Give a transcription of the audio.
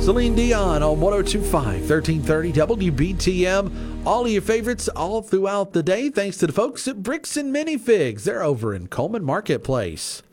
Celine Dion on 102.5, 1330 WBTM. All of your favorites all throughout the day, thanks to the folks at Bricks and Minifigs. They're over in Coleman Marketplace.